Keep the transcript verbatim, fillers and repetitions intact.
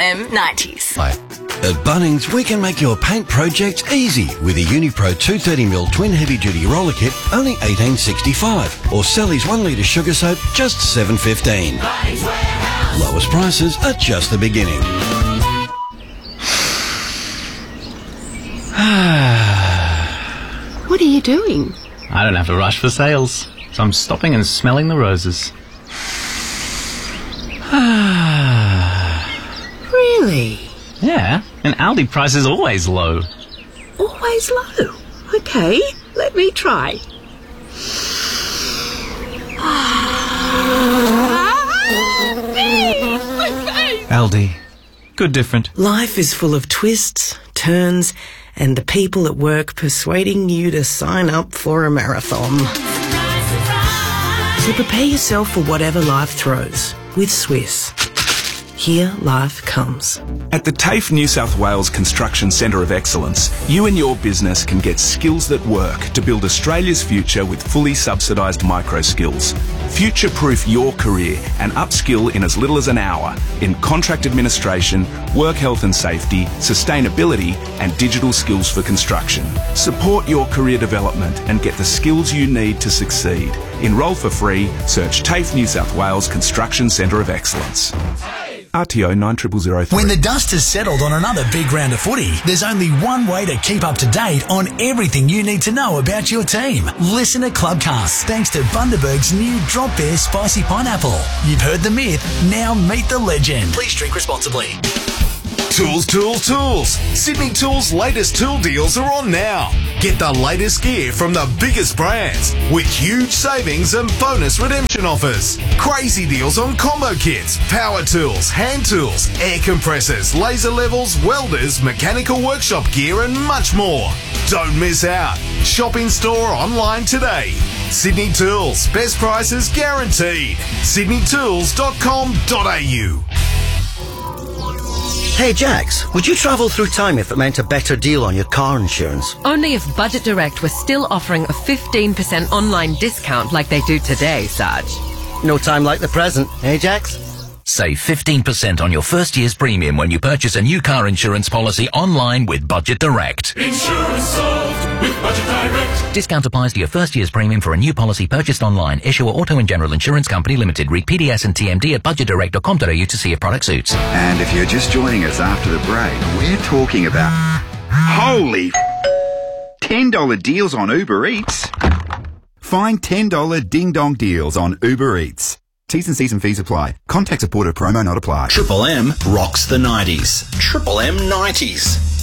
M nineties. Hi. At Bunnings, we can make your paint projects easy with a Unipro two thirty mil twin heavy-duty roller kit, only eighteen sixty-five, or Sally's one litre sugar soap, just seven fifteen. Lowest prices are just the beginning. What are you doing? I don't have to rush for sales, so I'm stopping and smelling the roses. Really? Yeah, and Aldi price is always low. Always low? Okay, let me try. Aldi. Good different. Life is full of twists, turns, and the people at work persuading you to sign up for a marathon. So prepare yourself for whatever life throws with Swiss. Here life comes. At the TAFE New South Wales Construction Centre of Excellence, you and your business can get skills that work to build Australia's future with fully subsidised micro skills. Future-proof your career and upskill in as little as an hour in contract administration, work health and safety, sustainability and digital skills for construction. Support your career development and get the skills you need to succeed. Enrol for free, search TAFE New South Wales Construction Centre of Excellence. R T O nine zero zero zero three. When the dust has settled on another big round of footy, there's only one way to keep up to date on everything you need to know about your team. Listen to Clubcast, thanks to Bundaberg's new Drop Bear Spicy Pineapple. You've heard the myth, now meet the legend. Please drink responsibly. Tools, tools, tools. Sydney Tools' latest tool deals are on now. Get the latest gear from the biggest brands with huge savings and bonus redemption offers. Crazy deals on combo kits, power tools, hand tools, air compressors, laser levels, welders, mechanical workshop gear and much more. Don't miss out. Shop in store or online today. Sydney Tools, best prices guaranteed. sydney tools dot com dot a u. Hey Jax, would you travel through time if it meant a better deal on your car insurance? Only if Budget Direct was still offering a fifteen percent online discount like they do today, Sarge. No time like the present, eh Jax? Save fifteen percent on your first year's premium when you purchase a new car insurance policy online with Budget Direct. Insurance solved with Budget Direct. Discount applies to your first year's premium for a new policy purchased online. Issuer Auto and General Insurance Company Limited. Read P D S and T M D at budget direct dot com dot a u to see if product suits. And if you're just joining us after the break, we're talking about holy ten dollar deals on Uber Eats. Find ten dollar ding-dong deals on Uber Eats. T's and C's and fees apply. Contact supported promo not apply. Triple M rocks the nineties. Triple M nineties.